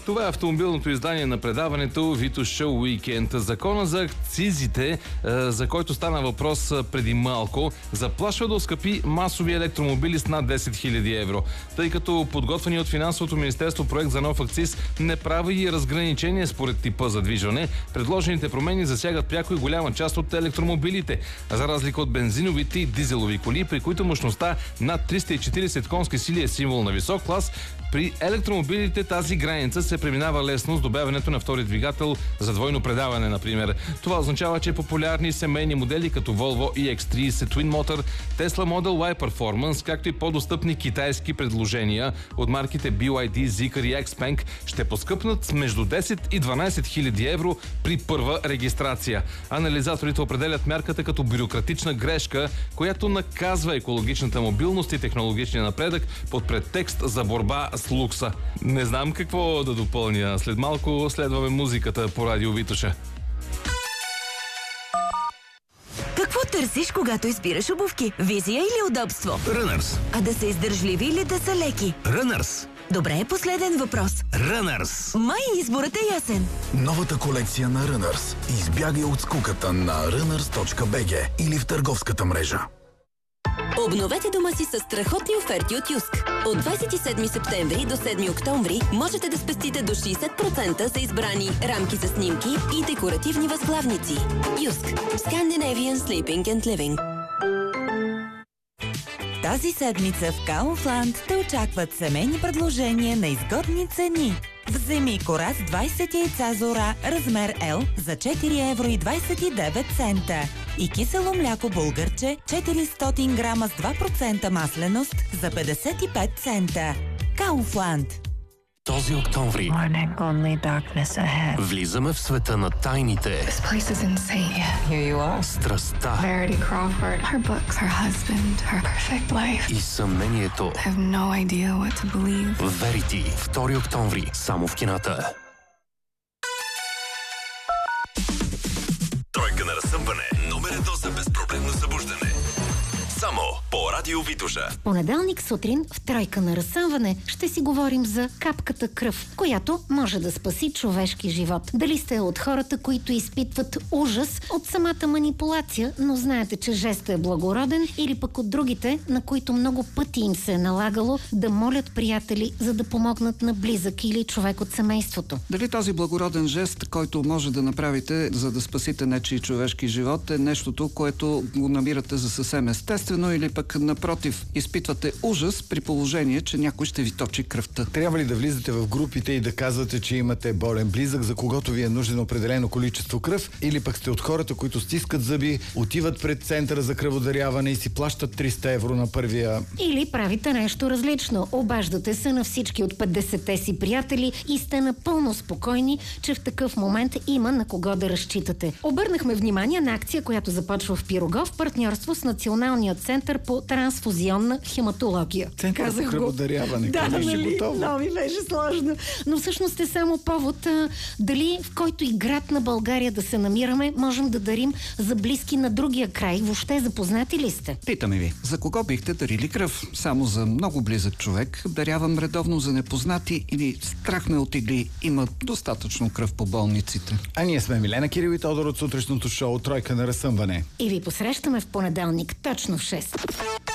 Това е автомобилното издание на предаването Витош Шоу Уикенд. Закона за акцизите, за който стана въпрос преди малко, заплашва да оскъпи масови електромобили с над 10 000 евро. Тъй като подготвени от Финансовото министерство проект за нов акциз не прави и разграничение според типа за движване, предложените промени засягат пряко и голяма част от електромобилите. За разлика от бензиновите и дизелови коли, при които мощността над 340 конски сили е символ на висок клас, при електромобилите тази граница се преминава лесно с добавянето на втори двигател за двойно предаване, например. Това означава, че популярни семейни модели като Volvo EX30 Twin Motor, Tesla Model Y Performance, както и по-достъпни китайски предложения от марките BYD, Zeekr и Xpeng ще поскъпнат между 10 и 12 хиляди евро при първа регистрация. Анализаторите определят мярката като бюрократична грешка, която наказва екологичната мобилност и технологичния напредък под претекст за борба с лукса. Не знам какво да допълня. След малко следваме музиката по радио Витоша. Какво търсиш, когато избираш обувки? Визия или удобство? Runners. А да са издържливи или да са леки? Runners. Добре, последен въпрос. Runners. Май изборът е ясен. Новата колекция на Runners. Избягай от скуката на runners.bg или в търговската мрежа. Обновете дома си с страхотни оферти от Юск. От 27 септември до 7 октомври можете да спестите до 60% за избрани рамки за снимки и декоративни възглавници. Юск. Scandinavian Sleeping and Living. Тази седмица в Kaufland те очакват семейни предложения на изгодни цени. Вземи кора с 20 яйца Зора, размер L за 4,29 евро и кисело мляко българче 400 грама с 2% масленост за 55 цента. Kaufland. Този октомври влизаме в света на тайните, страстта и съмнението. Верити. 2 октомври. Само в кината. Тройка на разсъмване. Номер 1 за безпроблемно събуждане. Само по радио Витоша. В понеделник сутрин в Тройка на разсъмване ще си говорим за капката кръв, която може да спаси човешки живот. Дали сте от хората, които изпитват ужас от самата манипулация, но знаете, че жестът е благороден, или пък от другите, на които много пъти им се е налагало да молят приятели, за да помогнат на близък или човек от семейството. Дали този благороден жест, който може да направите, за да спасите нечий човешки живот, е нещото, което го намирате за съвсем естествено, или пък напротив, изпитвате ужас при положение, че някой ще ви точи кръвта? Трябва ли да влизате в групите и да казвате, че имате болен близък, за когото ви е нужден определено количество кръв, или пък сте от хората, които стискат зъби, отиват пред центъра за кръводаряване и си плащат 300 евро на първия? Или правите нещо различно. Обаждате се на всички от 50-те си приятели и сте напълно спокойни, че в такъв момент има на кого да разчитате. Обърнахме внимание на акция, която започва в Пирогов в партньорство с Националния център по трансфузионна хематология. Център по кръводаряване. Да, нали? Но ми беше сложно. Но всъщност е само повод дали в който и град на България да се намираме, можем да дарим за близки на другия край. Въобще запознати ли сте? Питаме ви, за кого бихте дарили кръв? Само за много близък човек? Дарявам редовно за непознати или страх ме от игли? Има достатъчно кръв по болниците. А ние сме Милена Кирил и Тодор от сутрешното шоу Тройка на разсъмване. И ви посрещаме в понеделник точно в 6.